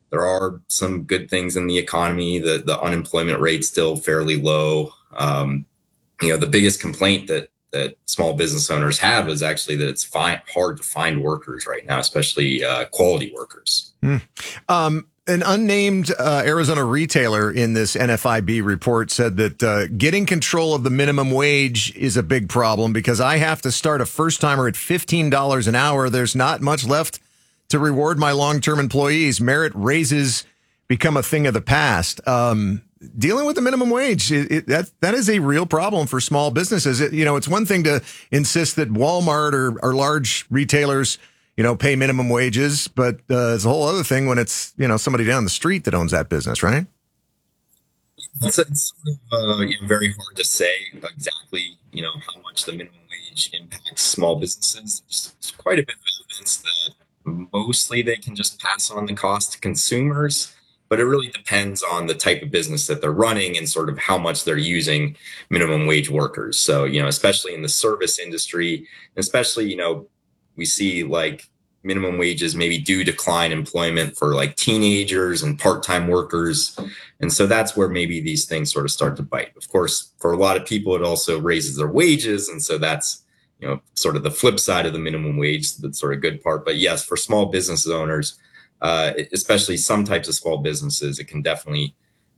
there are some good things in the economy. The unemployment rate's still fairly low. The biggest complaint that small business owners have is actually that it's hard to find workers right now, especially quality workers. An unnamed Arizona retailer in this NFIB report said that getting control of the minimum wage is a big problem because I have to start a first timer at $15 an hour. There's not much left to reward my long-term employees. Merit raises become a thing of the past. Dealing with the minimum wage, that is a real problem for small businesses. It's one thing to insist that Walmart or large retailers pay minimum wages, but it's a whole other thing when it's, somebody down the street that owns that business, right? It's sort of very hard to say exactly, how much the minimum wage impacts small businesses. There's quite a bit of evidence that mostly they can just pass on the cost to consumers, but it really depends on the type of business that they're running and sort of how much they're using minimum wage workers. So, especially in the service industry, especially, we see like minimum wages maybe do decline employment for like teenagers and part-time workers. And so that's where maybe these things sort of start to bite. Of course, for a lot of people, it also raises their wages. And so that's, sort of the flip side of the minimum wage, that's sort of good part. But yes, for small business owners, especially some types of small businesses, it can definitely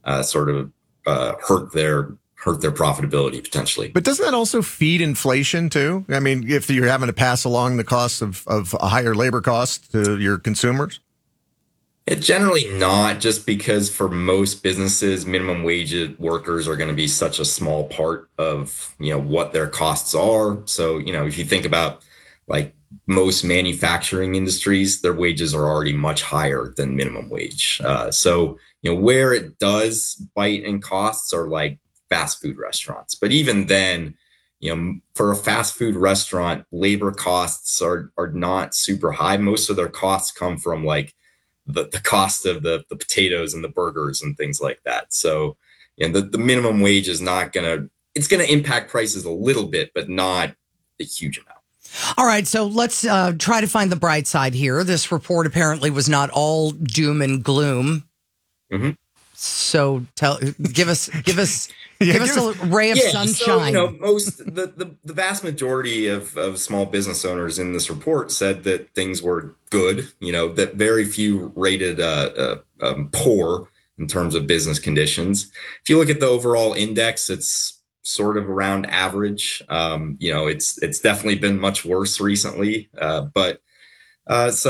hurt their profitability potentially. But doesn't that also feed inflation too? I mean, if you're having to pass along the cost of a higher labor cost to your consumers? It's generally not, just because for most businesses, minimum wage workers are going to be such a small part of, what their costs are. So, if you think about like most manufacturing industries, their wages are already much higher than minimum wage. So, where it does bite in costs are like fast food restaurants. But even then, for a fast food restaurant, labor costs are not super high. Most of their costs come from like the cost of the potatoes and the burgers and things like that. So, the minimum wage is it's going to impact prices a little bit, but not a huge amount. All right, so let's try to find the bright side here. This report apparently was not all doom and gloom. Mm-hmm. So give us a ray of sunshine. So, the vast majority of small business owners in this report said that things were good. That very few rated poor in terms of business conditions. If you look at the overall index, it's sort of around average. It's definitely been much worse recently. It's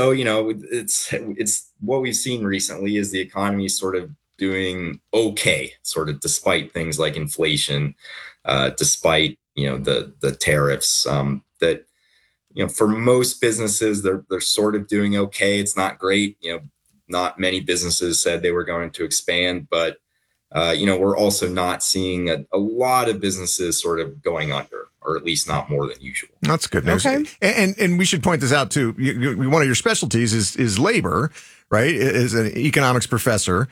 what we've seen recently is the economy sort of doing okay, sort of despite things like inflation, despite the tariffs. That for most businesses they're sort of doing okay. It's not great. Not many businesses said they were going to expand, but we're also not seeing a lot of businesses sort of going under, or at least not more than usual. That's good news. Okay. And we should point this out too. One of your specialties is labor, right? As an economics professor.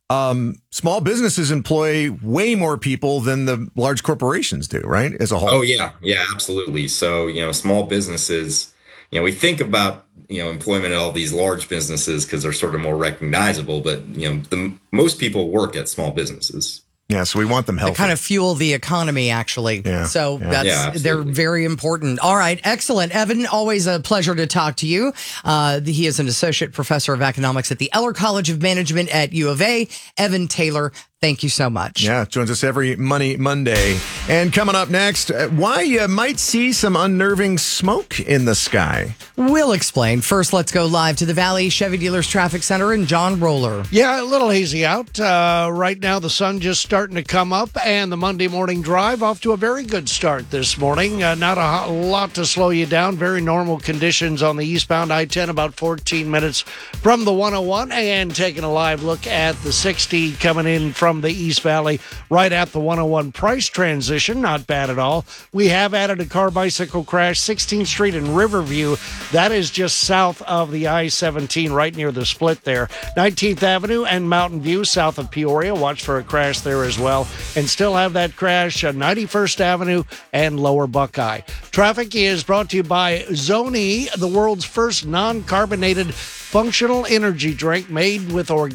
Small businesses employ way more people than the large corporations do, right? As a whole. Oh, yeah. Yeah, absolutely. So, small businesses, we think about, employment at all these large businesses because they're sort of more recognizable, but, most people work at small businesses. Yeah, so we want them healthy. They kind of fuel the economy, actually. Yeah. So they're very important. All right, excellent. Evan, always a pleasure to talk to you. He is an associate professor of economics at the Eller College of Management at U of A. Evan Taylor, thank you so much. Yeah, joins us every Money Monday. And coming up next, why you might see some unnerving smoke in the sky. We'll explain. First, let's go live to the Valley Chevy Dealers Traffic Center and John Roller. Yeah, a little hazy out. Right now, the sun just starting to come up, and the Monday morning drive off to a very good start this morning. Not a lot to slow you down. Very normal conditions on the eastbound I-10, about 14 minutes from the 101, and taking a live look at the 60 coming in from the East Valley right at the 101 price transition. Not bad at all. We have added a car bicycle crash 16th Street in Riverview. That is just south of the I-17, right near the split there. 19th Avenue and Mountain View south of Peoria. Watch for a crash there as well. And still have that crash on 91st Avenue and Lower Buckeye. Traffic is brought to you by Zoni, the world's first non-carbonated functional energy drink made with organic